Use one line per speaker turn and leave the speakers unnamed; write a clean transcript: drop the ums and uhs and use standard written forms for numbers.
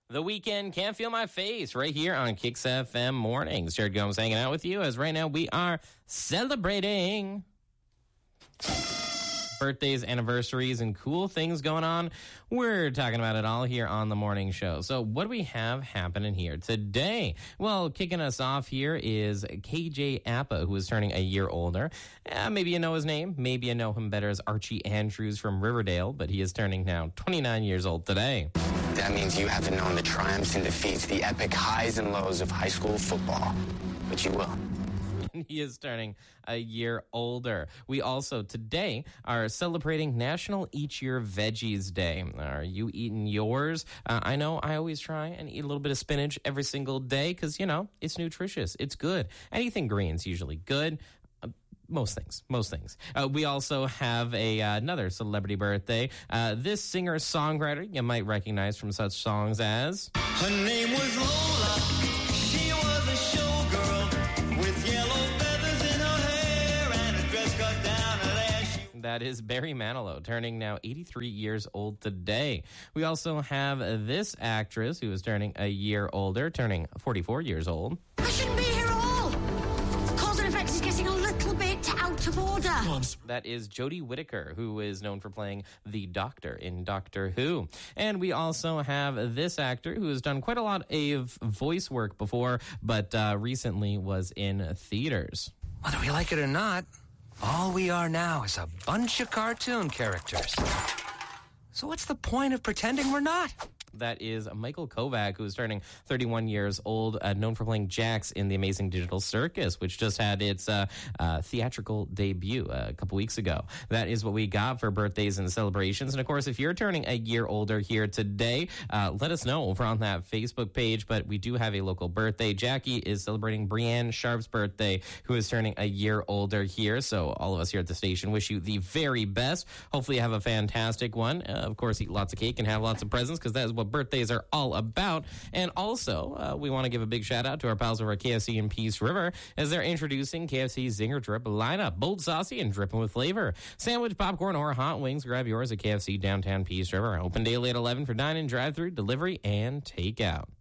The Weekend, Can't Feel My Face, right here on Kicks FM Mornings. Jared Gomes hanging out with you as right now we are celebrating birthdays, anniversaries, and cool things going on. We're talking about it all here on the morning show. So what do we have happening here today? Well, kicking us off here is KJ Appa, who is turning a year older. Maybe you know his name. Maybe you know him better as Archie Andrews from Riverdale, but he is turning now 29 years old today.
That means you haven't known the triumphs and defeats, the epic highs and lows of high school football. But you will.
He is turning a year older. We also today are celebrating National Eat Your Veggies Day. Are you eating yours? I know I always try and eat a little bit of spinach every single day because, you know, it's nutritious. It's good. Anything green is usually good. Most things. We also have another celebrity birthday. This singer-songwriter you might recognize from such songs as...
Her name was Lola. She was a showgirl with yellow feathers in her hair and a dress cut down her lash.
That is Barry Manilow, turning now 83 years old today. We also have this actress who is turning a year older, turning 44 years old.
I shouldn't be here at all. Cause and effect is getting a little bit out of order.
That is Jodie Whittaker, who is known for playing the Doctor in Doctor Who. And we also have this actor who has done quite a lot of voice work before, but recently was in theaters.
Whether we like it or not, all we are now is a bunch of cartoon characters. So what's the point of pretending we're not?
That is Michael Kovac, who is turning 31 years old, known for playing Jax in The Amazing Digital Circus, which just had its theatrical debut a couple weeks ago. That is what we got for birthdays and celebrations. And, of course, if you're turning a year older here today, let us know over on that Facebook page. But we do have a local birthday. Jackie is celebrating Brienne Sharp's birthday, who is turning a year older here. So all of us here at the station wish you the very best. Hopefully you have a fantastic one. Of course, eat lots of cake and have lots of presents because that is what birthdays are all about. And also, we want to give a big shout out to our pals over at KFC in Peace River as they're introducing KFC Zinger Drip lineup. Bold, saucy, and dripping with flavor. Sandwich, popcorn, or hot wings. Grab yours at KFC downtown Peace River. Open daily at 11 for dine-in, drive-through, delivery, and takeout.